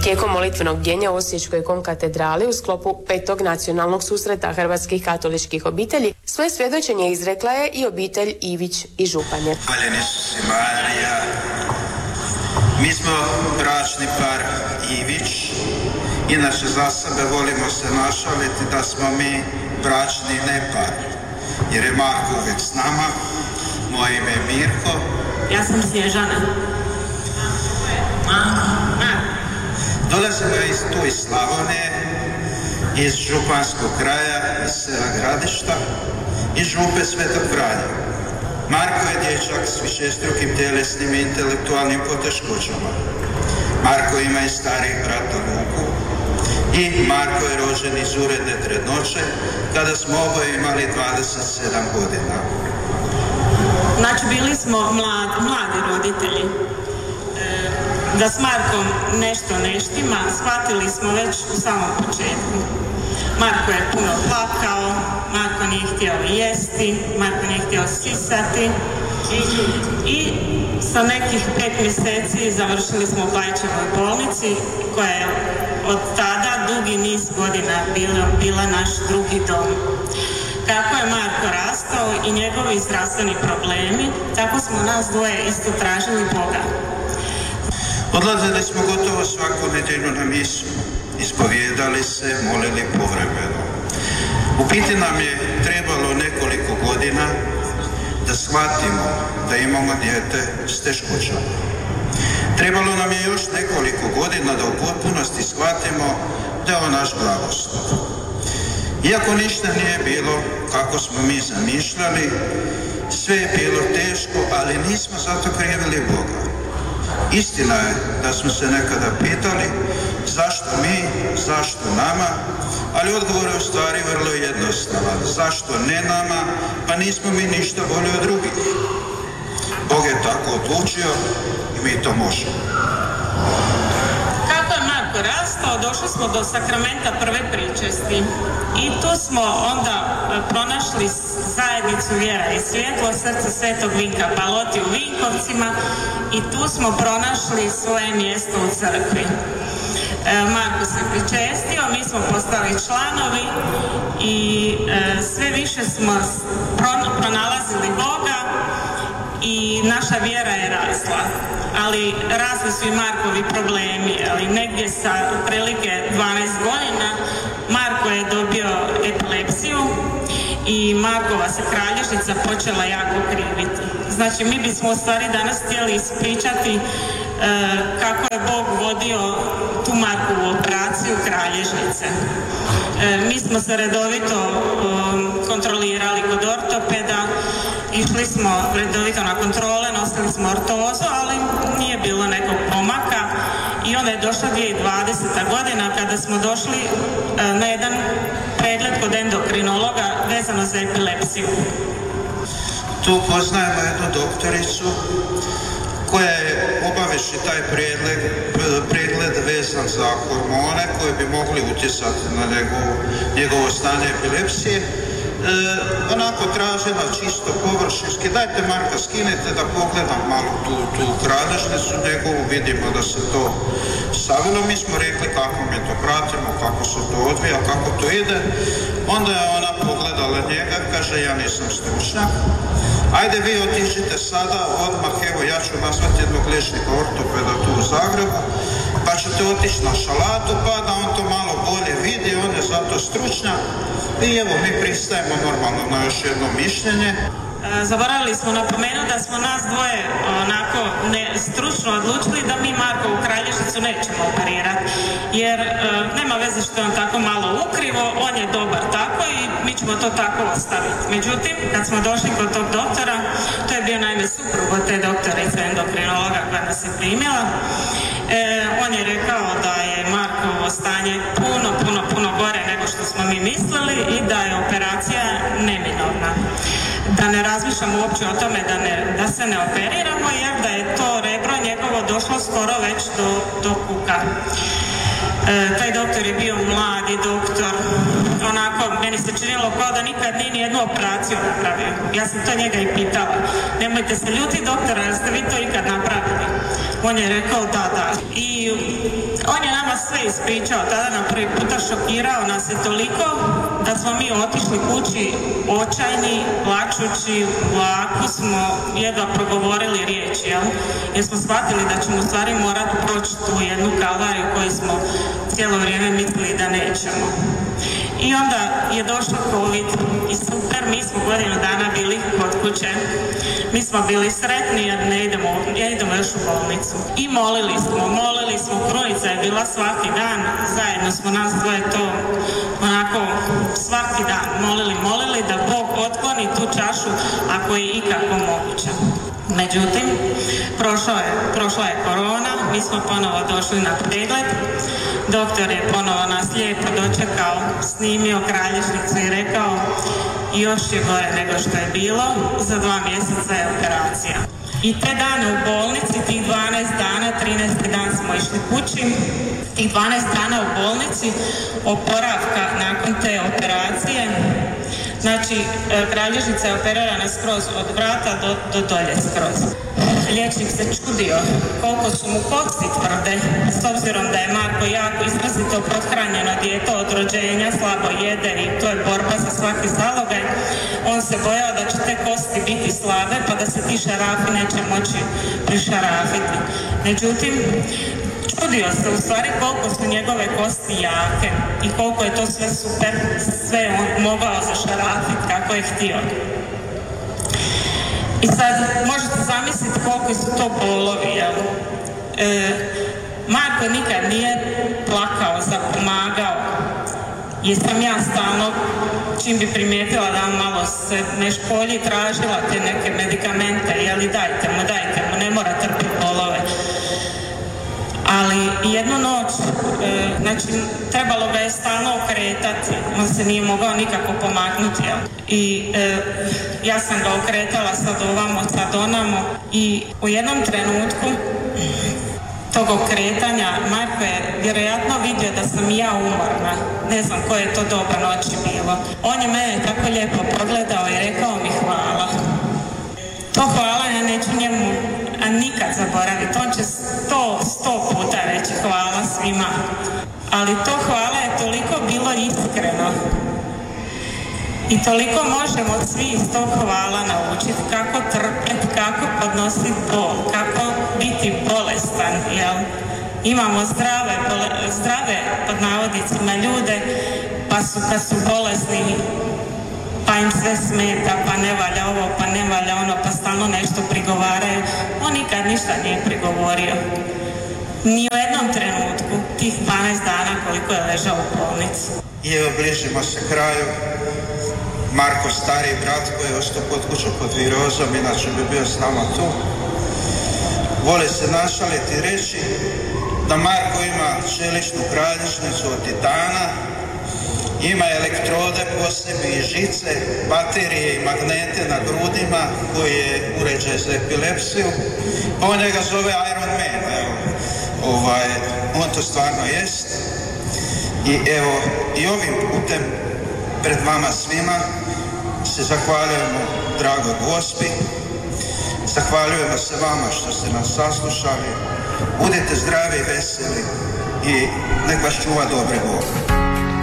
Tijekom molitvenog bdjenja u Osječkoj konkatedrali u sklopu 5. nacionalnog susreta hrvatskih katoličkih obitelji svoje svjedočenje izrekla je i obitelj Ivić i Županje. Hvaljeni su Marija, mi smo bračni par Ivić, inače za sebe volimo se našaliti da smo mi bračni nepar, jer je Marko uvijek s nama, moje ime je Mirko. Ja sam Snježana. Dolazimo iz Slavonije, iz županskog kraja, iz sela Gradišta, iz župe Svetog Franje. Marko je dječak s višestrukim tjelesnim i intelektualnim poteškoćama. Marko ima i starijeg brata Luku i Marko je rođen iz uredne trudnoće kada smo oboje imali 27 godina. Znači bili smo mladi roditelji. Da s Markom nešto ne štima, shvatili smo već u samom početku. Marko je puno plakao, Marko nije htio jesti, Marko nije htio sisati i sa nekih 5 mjeseci završili smo u Klaićevoj bolnici koja je od tada dugi niz godina bila naš drugi dom. Kako je Marko rastao i njegovi zdravstveni problemi, tako smo nas dvoje isto tražili Boga. Odlazili smo gotovo svaku nedjelju na misu, ispovijedali se, molili povremeno. U biti nam je trebalo nekoliko godina da shvatimo da imamo dijete s teškoćama. Trebalo nam je još nekoliko godina da u potpunosti shvatimo da je on naš blagoslov. Iako ništa nije bilo kako smo mi zamišljali, sve je bilo teško, ali nismo zato krivili Boga. Istina je da smo se nekada pitali zašto mi, zašto nama, ali odgovor je u stvari vrlo jednostavan. Zašto ne nama, pa nismo mi ništa bolji od drugih. Bog je tako odlučio i mi to možemo. Kako je Marko rastao, došli smo do sakramenta prve pričesti i tu smo onda pronašli zajednicu Vjera i svjetlo, srce Svetog Vinka Paloti u Vinkovcima i tu smo pronašli svoje mjesto u crkvi. Marko se pričestio, mi smo postali članovi i sve više smo pronalazili Boga i naša vjera je rasla. Ali rasli su i Markovi problemi, ali negdje sa otprilike 12 godina Marko je dobio epilepsiju i Markova se kralježnica počela jako kriviti. Znači mi bismo u stvari danas htjeli ispričati kako je Bog vodio tu Markovu operaciju kralježnice. Mi smo se redovito kontrolirali kod ortopeda, išli smo redovito na kontrole, nosili smo ortozu, ali nije bilo nekog pomaka i onda je došla 2020. godina kada smo došli na jedan pregled kod endokrinologa vezano za epilepsiju. Tu poznajemo jednu doktoricu koja je obavivši taj pregled vezan za hormone koji bi mogli utjecati na njegovo stanje epilepsije, onako tražila čisto površinski, dajte Marka skinite da pogledam malo tu kralježnicu njegovu, vidimo da se to stavilo. Mi smo rekli kako mi to pratimo, kako se to odvija, kako to ide. Onda je ona pogledala njega, kaže ja nisam stručnjak, ajde vi otiđite sada odmah, evo ja ću nazvati jednog liječnika ortopeda tu u Zagrebu, pa ćete otići na šalatu pa da on to malo bolje vidi, on je zato stručnjak i evo mi pristajemo normalno na još jedno mišljenje. Zaboravili smo napomenuti da smo nas dvoje onako stručno odlučili da mi Markovu kralježnicu nećemo operirati, jer nema veze što je on tako malo ukrivo, on je dobar tako i mi ćemo to tako ostaviti. Međutim, kad smo došli kod tog doktora, to je bio naime suprug od te doktorice endokrinologa koja nas je primila, on je rekao da je Markovo stanje puno gore nego što smo mi mislili i da je operacija neminovna. Da ne razmišljamo uopće o tome da se ne operiramo, jer da je to rebro njegovo došlo skoro već do kuka. Taj doktor je bio mladi doktor, onako, meni se činilo kao da nikad nije nijednu operaciju napravio. Ja sam to njega i pitala, nemojte se ljuti doktora, jer ste vi to ikad napravili? On je rekao da. I on je nama ispričao tada na prvi puta, šokirao nas je toliko da smo mi otišli kući očajni, plačući, u vlaku smo jedva progovorili riječi, jer smo shvatili da ćemo u stvari morati proći tu jednu kalvariju koju smo cijelo vrijeme mislili da nećemo. I onda je došao COVID i super, mi smo godinu dana bili kod kuće. Mi smo bili sretni jer ne idemo još u bolnicu. I molili smo, krunica je bila svaki dan, zajedno smo nas dvoje to onako svaki dan molili da Bog otkloni tu čašu ako je ikako moguće. Međutim, prošla je korona, mi smo ponovo došli na pregled, doktor je ponovo nas lijepo dočekao, snimio kralježnicu i rekao još je gore nego što je bilo, za 2 mjeseca je operacija. I te dane u bolnici, tih 12 dana, 13. dan smo išli kući, tih 12 dana u bolnici, oporavka nakon te operacije, znači kralježnica je operirana skroz od vrata do dolje skroz. Liječnik se čudio koliko su mu kosti tvrde, s obzirom da je Marko jako izrazito pothranjeno dijete od rođenja, slabo jede i to je borba za svaki zalogaj. On se bojao da će te kosti biti slabe pa da se ti šarafi neće moći prišarafiti. Međutim, čudio se u stvari koliko su njegove kosti jake i koliko je to sve super, sve on mogao zašarafiti kako je htio. I sad možete zamisliti koliko su to bolovi, jel? Marko nikad nije plakao, zapomagao. Jesam ja stalno, čim bi primijetila da on malo se ne školji, tražila te neke medikamente, jeli dajte mu, ne mora trpiti bolove. Ali jednu noć, znači trebalo ga je stalno okretati, on se nije mogao nikako pomaknuti, jel? I ja sam ga okretala sad ovamo, sad onamo i u jednom trenutku tog okretanja Marko je vjerojatno vidio da sam ja umorna, ne znam koje je to doba noći bilo. On je mene tako lijepo pogledao i rekao mi hvala. To hvala ja neću njemu nikad zaboraviti, on će 100 puta reći hvala svima, ali to hvala je toliko bilo iskreno i toliko možemo svi iz tog hvala naučiti kako trpjeti, kako podnositi bol, kako biti bolestan, jel? Imamo zdrave pod navodnicima ljude, pa kad su bolesni pa im sve smeta, pa ne valja ovo, pa ne valja ono, pa stalno nešto prigovaraju. On nikad ništa nije prigovorio. Ni u jednom trenutku, tih 12 dana koliko je ležao u bolnici. I evo, bližimo se kraju. Marko, stari brat koji je ostao kod kuću pod virozom, inače bi bio s nama tu. Vole se našaliti i reći da Marko ima čeličnu kralježnicu od titana, ima elektrode po sebi i žice, baterije i magnete na grudima koji je uređaj za epilepsiju. Pa on njega zove Iron Man, evo. On to stvarno jest. I evo, i ovim putem pred vama svima se zahvaljujemo dragoj Gospi, zahvaljujemo se vama što ste nas saslušali. Budite zdravi i veseli i nek vas čuva dobre Bog.